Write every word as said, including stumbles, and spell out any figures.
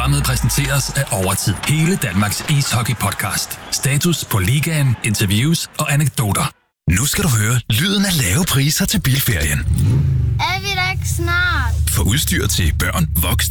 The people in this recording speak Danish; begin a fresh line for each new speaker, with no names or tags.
Programmet præsenteres af Overtid. Hele Danmarks ishockey-podcast. Status på ligaen, interviews og anekdoter. Nu skal du høre lyden af lave priser til bilferien.
Er vi da ikke snart?
For udstyr til børn, voksne